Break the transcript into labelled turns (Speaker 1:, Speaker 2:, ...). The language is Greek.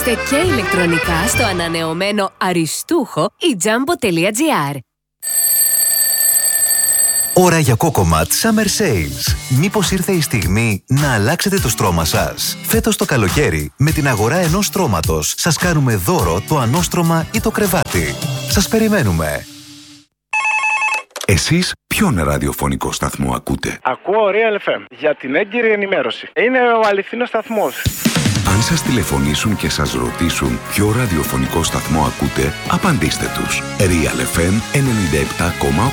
Speaker 1: αγοράστε και ηλεκτρονικά στο ανανεωμένο αριστούχο ή jumbo.gr.
Speaker 2: Ώρα για Cocomat Summer Sales. Μήπως ήρθε η στιγμή να αλλάξετε το στρώμα σας? Φέτος το καλοκαίρι, με την αγορά ενός στρώματος, σας κάνουμε δώρο το ανώστρωμα ή το κρεβάτι. Σας περιμένουμε.
Speaker 3: Εσείς ποιον ραδιοφωνικό σταθμό ακούτε?
Speaker 4: Ακούω Real FM για την έγκυρη ενημέρωση. Είναι ο αληθινός σταθμός.
Speaker 3: Αν σας τηλεφωνήσουν και σας ρωτήσουν ποιο ραδιοφωνικό σταθμό ακούτε, απαντήστε τους. Real FM 97,8.